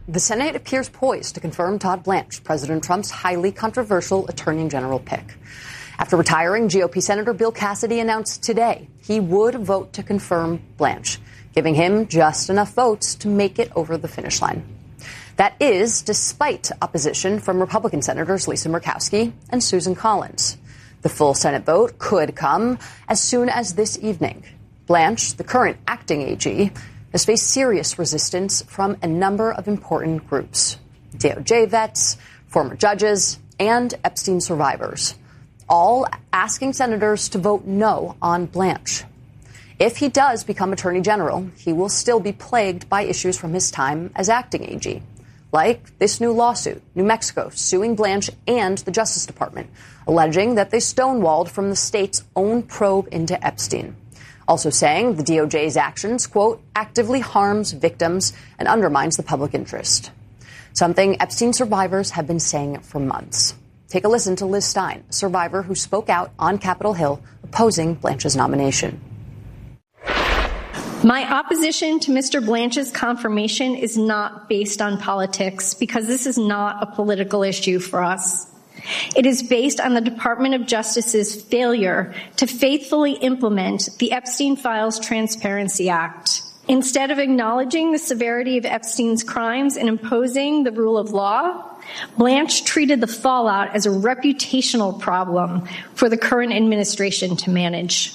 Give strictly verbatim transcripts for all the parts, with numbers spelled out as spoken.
The Senate appears poised to confirm Todd Blanche, President Trump's highly controversial attorney general pick. After retiring, G O P Senator Bill Cassidy announced today he would vote to confirm Blanche, giving him just enough votes to make it over the finish line. That is despite opposition from Republican Senators Lisa Murkowski and Susan Collins. The full Senate vote could come as soon as this evening. Blanche, the current acting A G, has faced serious resistance from a number of important groups: D O J vets, former judges, and Epstein survivors, all asking senators to vote no on Blanche. If he does become Attorney General, he will still be plagued by issues from his time as acting A G, like this new lawsuit, New Mexico suing Blanche and the Justice Department, alleging that they stonewalled from the state's own probe into Epstein. Also saying the D O J's actions, quote, actively harms victims and undermines the public interest. Something Epstein survivors have been saying for months. Take a listen to Liz Stein, a survivor who spoke out on Capitol Hill opposing Blanche's nomination. My opposition to Mister Blanche's confirmation is not based on politics, because this is not a political issue for us. It is based on the Department of Justice's failure to faithfully implement the Epstein Files Transparency Act. Instead of acknowledging the severity of Epstein's crimes and imposing the rule of law, Blanche treated the fallout as a reputational problem for the current administration to manage.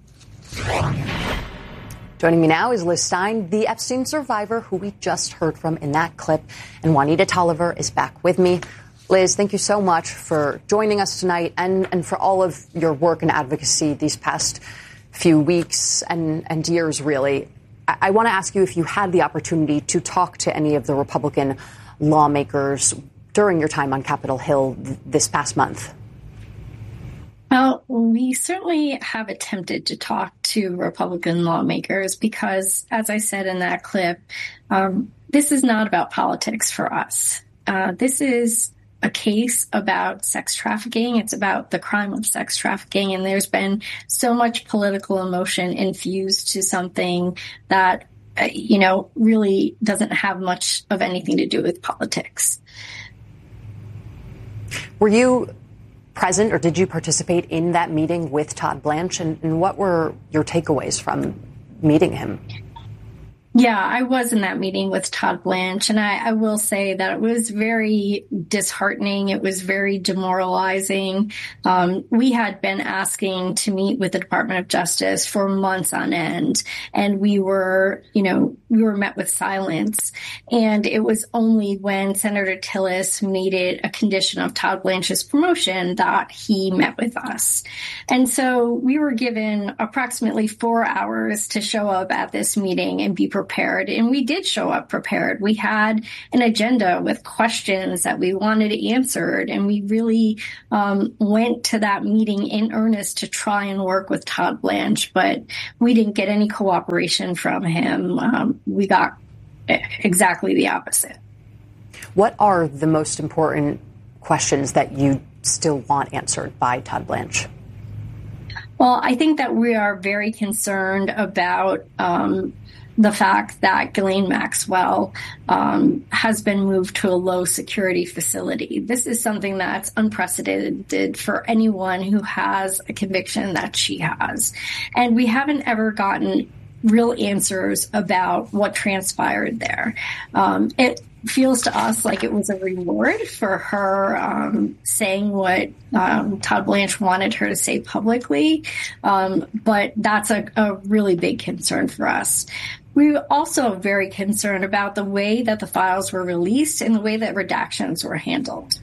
Joining me now is Liz Stein, the Epstein survivor who we just heard from in that clip, and Juanita Tolliver is back with me. Liz, thank you so much for joining us tonight and, and for all of your work and advocacy these past few weeks and, and years, really. I, I want to ask you if you had the opportunity to talk to any of the Republican lawmakers during your time on Capitol Hill th- this past month. Well, we certainly have attempted to talk to Republican lawmakers because, as I said in that clip, um, this is not about politics for us. Uh, this is a case about sex trafficking. It's about the crime of sex trafficking. And there's been so much political emotion infused to something that, uh, you know, really doesn't have much of anything to do with politics. Were you present or did you participate in that meeting with Todd Blanche? And, and what were your takeaways from meeting him? Yeah, I was in that meeting with Todd Blanche, and I, I will say that it was very disheartening. It was very demoralizing. Um, we had been asking to meet with the Department of Justice for months on end, and we were, you know, we were met with silence. And it was only when Senator Tillis made it a condition of Todd Blanche's promotion that he met with us. And so we were given approximately four hours to show up at this meeting and be prepared. prepared. And we did show up prepared. We had an agenda with questions that we wanted answered. And we really um, went to that meeting in earnest to try and work with Todd Blanche. But we didn't get any cooperation from him. Um, we got exactly the opposite. What are the most important questions that you still want answered by Todd Blanche? Well, I think that we are very concerned about um, the fact that Ghislaine Maxwell um, has been moved to a low security facility. This is something that's unprecedented for anyone who has a conviction that she has. And we haven't ever gotten real answers about what transpired there. Um, it feels to us like it was a reward for her um, saying what um, Todd Blanche wanted her to say publicly. Um, but that's a, a really big concern for us. We were also very concerned about the way that the files were released and the way that redactions were handled.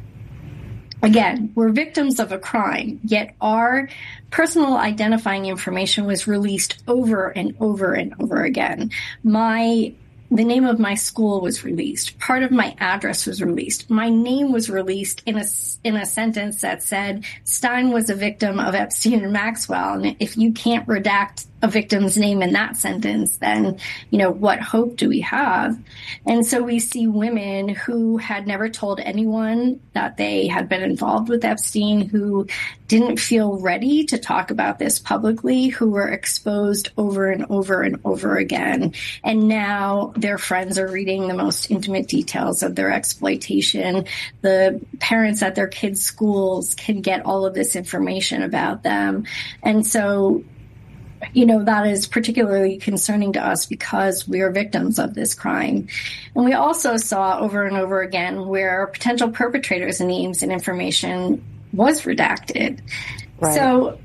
Again, we're victims of a crime, yet our personal identifying information was released over and over and over again. My The name of my school was released. Part of my address was released. My name was released in a, in a sentence that said Stein was a victim of Epstein and Maxwell. And if you can't redact a victim's name in that sentence, then, you know, what hope do we have? And so we see women who had never told anyone that they had been involved with Epstein, who didn't feel ready to talk about this publicly, who were exposed over and over and over again. And now their friends are reading the most intimate details of their exploitation. The parents at their kids' schools can get all of this information about them. And so, you know, that is particularly concerning to us because we are victims of this crime. And we also saw over and over again where potential perpetrators' names and information was redacted. Right. So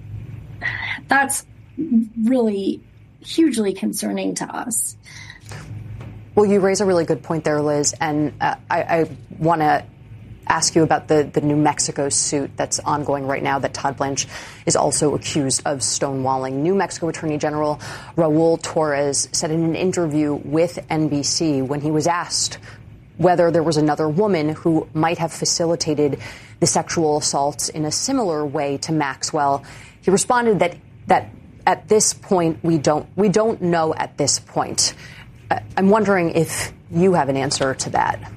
that's really hugely concerning to us. Well, you raise a really good point there, Liz, and uh, I, I want to ask you about the, the New Mexico suit that's ongoing right now that Todd Blanche is also accused of stonewalling. New Mexico Attorney General Raul Torres said in an interview with N B C when he was asked whether there was another woman who might have facilitated the sexual assaults in a similar way to Maxwell, he responded that that at this point we don't we don't know at this point. I'm wondering if you have an answer to that.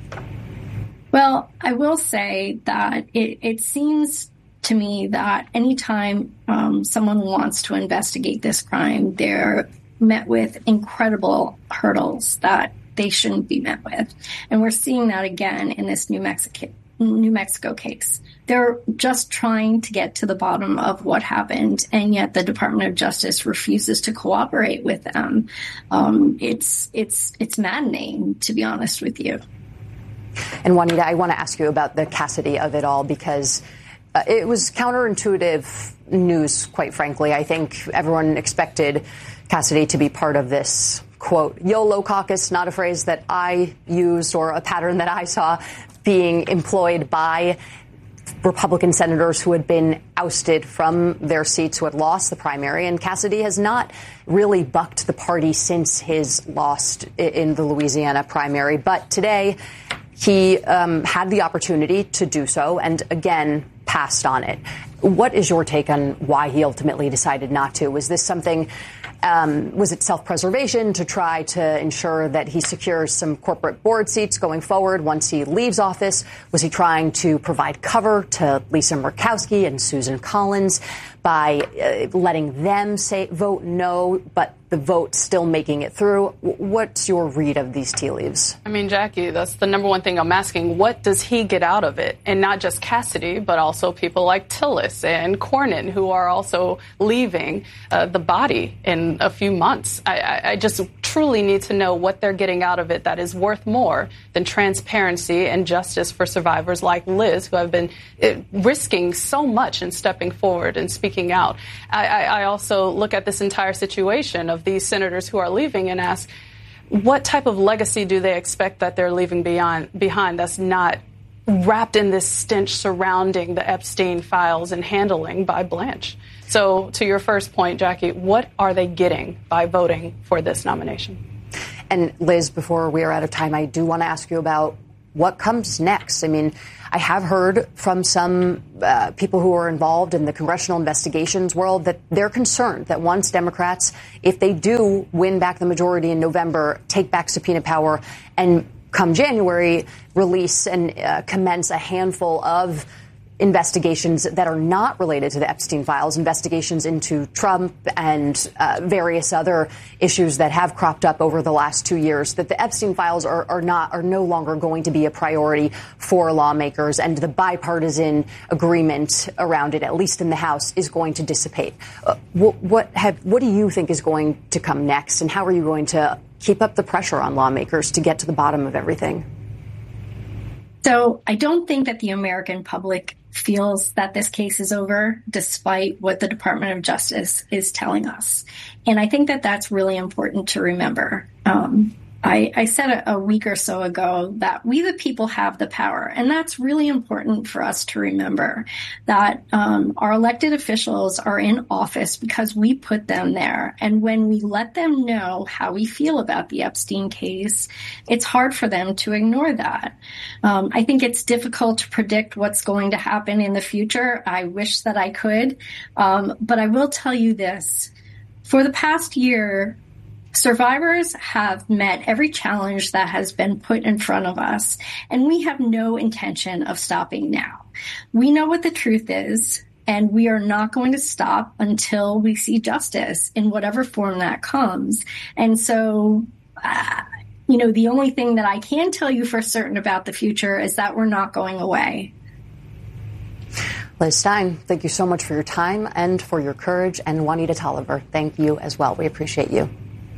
Well, I will say that it, it seems to me that anytime um, someone wants to investigate this crime, they're met with incredible hurdles that they shouldn't be met with. And we're seeing that again in this New Mexico, New Mexico case. They're just trying to get to the bottom of what happened, and yet the Department of Justice refuses to cooperate with them. Um, it's it's it's maddening, to be honest with you. And Juanita, I want to ask you about the Cassidy of it all, because uh, it was counterintuitive news, quite frankly. I think everyone expected Cassidy to be part of this, quote, YOLO caucus, not a phrase that I used or a pattern that I saw being employed by Republican senators who had been ousted from their seats, who had lost the primary. And Cassidy has not really bucked the party since his loss in the Louisiana primary. But today, he um, had the opportunity to do so and, again, passed on it. What is your take on why he ultimately decided not to? Was this something, um, was it self-preservation to try to ensure that he secures some corporate board seats going forward once he leaves office? Was he trying to provide cover to Lisa Murkowski and Susan Collins by uh, letting them say vote no, but the vote still making it through? What's your read of these tea leaves? I mean, Jackie, that's the number one thing I'm asking. What does he get out of it? And not just Cassidy, but also people like Tillis and Cornyn, who are also leaving uh, the body in a few months. I, I, I just truly need to know what they're getting out of it that is worth more than transparency and justice for survivors like Liz, who have been uh, risking so much and stepping forward and speaking out. I, I, I also look at this entire situation of these senators who are leaving and ask, what type of legacy do they expect that they're leaving beyond, behind that's not wrapped in this stench surrounding the Epstein files and handling by Blanche? So to your first point, Jackie, what are they getting by voting for this nomination? And Liz, before we are out of time, I do want to ask you about what comes next. I mean, I have heard from some uh, people who are involved in the congressional investigations world that they're concerned that once Democrats, if they do win back the majority in November, take back subpoena power, and come January, release and uh, commence a handful of investigations that are not related to the Epstein files, investigations into Trump and uh, various other issues that have cropped up over the last two years, that the Epstein files are, are not are no longer going to be a priority for lawmakers, and the bipartisan agreement around it, at least in the House, is going to dissipate. Uh, what, what have what do you think is going to come next, and how are you going to keep up the pressure on lawmakers to get to the bottom of everything? So I don't think that the American public feels that this case is over, despite what the Department of Justice is telling us. And I think that that's really important to remember. Um, I, I said a, a week or so ago that we the people have the power, and that's really important for us to remember, that um, our elected officials are in office because we put them there. And when we let them know how we feel about the Epstein case, it's hard for them to ignore that. Um, I think it's difficult to predict what's going to happen in the future. I wish that I could. Um, but I will tell you this. For the past year, survivors have met every challenge that has been put in front of us, and we have no intention of stopping now. We know what the truth is, and we are not going to stop until we see justice in whatever form that comes. And so, uh, you know, the only thing that I can tell you for certain about the future is that we're not going away. Liz Stein, thank you so much for your time and for your courage. And Juanita Tolliver, thank you as well. We appreciate you.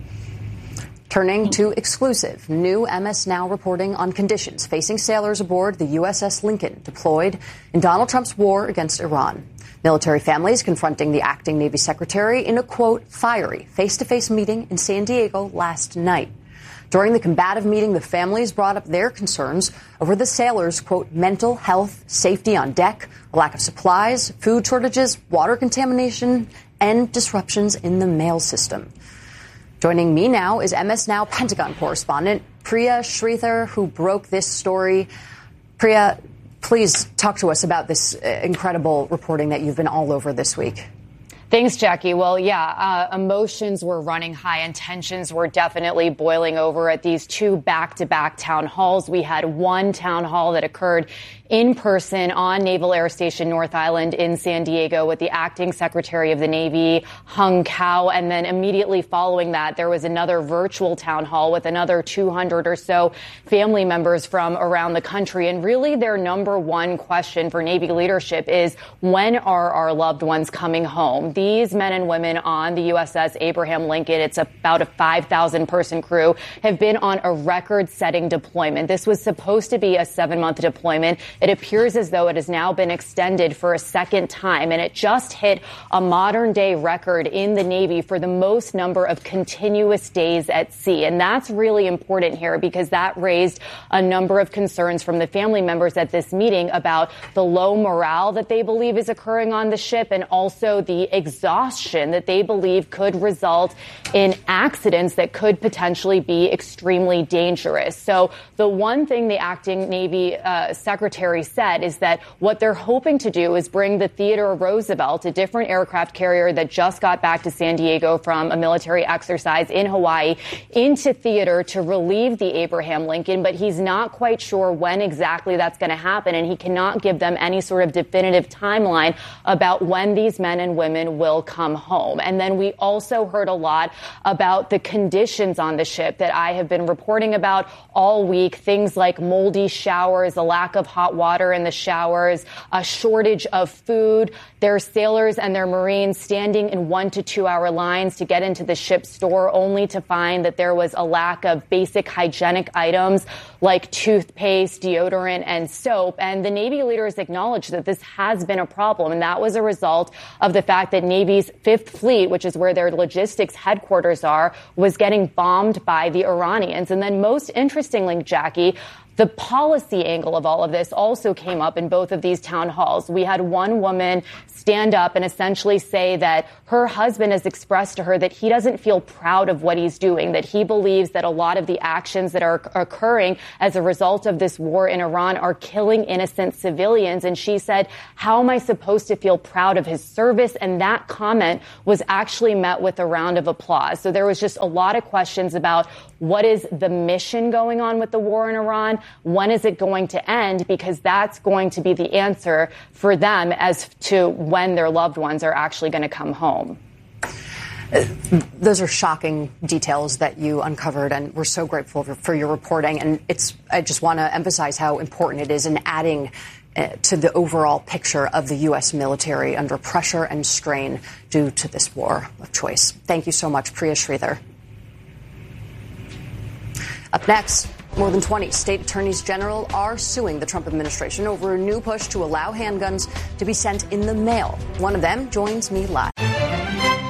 Turning to exclusive, new M S Now reporting on conditions facing sailors aboard the U S S Lincoln deployed in Donald Trump's war against Iran. Military families confronting the acting Navy secretary in a, quote, fiery face-to-face meeting in San Diego last night. During the combative meeting, the families brought up their concerns over the sailors' quote, mental health, safety on deck, a lack of supplies, food shortages, water contamination, and disruptions in the mail system. Joining me now is M S Now Pentagon correspondent Priya Sridhar, who broke this story. Priya, please talk to us about this incredible reporting that you've been all over this week. Thanks, Jackie. Well, yeah, uh, emotions were running high and tensions were definitely boiling over at these two back-to-back town halls. We had one town hall that occurred in person on Naval Air Station North Island in San Diego with the acting Secretary of the Navy, Hung Cao. And then immediately following that, there was another virtual town hall with another two hundred or so family members from around the country. And really their number one question for Navy leadership is, when are our loved ones coming home? These men and women on the U S S Abraham Lincoln, it's about a five thousand person crew, have been on a record-setting deployment. This was supposed to be a seven-month deployment. It appears as though it has now been extended for a second time, and it just hit a modern-day record in the Navy for the most number of continuous days at sea. And that's really important here because that raised a number of concerns from the family members at this meeting about the low morale that they believe is occurring on the ship and also the exhaustion that they believe could result in accidents that could potentially be extremely dangerous. So the one thing the acting Navy uh, Secretary said is that what they're hoping to do is bring the Theodore Roosevelt, a different aircraft carrier that just got back to San Diego from a military exercise in Hawaii, into theater to relieve the Abraham Lincoln. But he's not quite sure when exactly that's going to happen, and he cannot give them any sort of definitive timeline about when these men and women will come home. And then we also heard a lot about the conditions on the ship that I have been reporting about all week, things like moldy showers, a lack of hot water in the showers, a shortage of food. There are sailors and their Marines standing in one to two hour lines to get into the ship's store, only to find that there was a lack of basic hygienic items like toothpaste, deodorant, and soap. And the Navy leaders acknowledged that this has been a problem, and that was a result of the fact that Navy's Fifth Fleet, which is where their logistics headquarters are, was getting bombed by the Iranians. And then most interestingly, Jackie, the policy angle of all of this also came up in both of these town halls. We had one woman stand up and essentially say that her husband has expressed to her that he doesn't feel proud of what he's doing, that he believes that a lot of the actions that are occurring as a result of this war in Iran are killing innocent civilians. And she said, how am I supposed to feel proud of his service? And that comment was actually met with a round of applause. So there was just a lot of questions about what is the mission going on with the war in Iran? When is it going to end? Because that's going to be the answer for them as to when their loved ones are actually going to come home. Those are shocking details that you uncovered, and we're so grateful for, for your reporting. And it's, I just want to emphasize how important it is in adding uh, to the overall picture of the U S military under pressure and strain due to this war of choice. Thank you so much, Priya Sridhar. Up next, more than twenty state attorneys general are suing the Trump administration over a new push to allow handguns to be sent in the mail. One of them joins me live.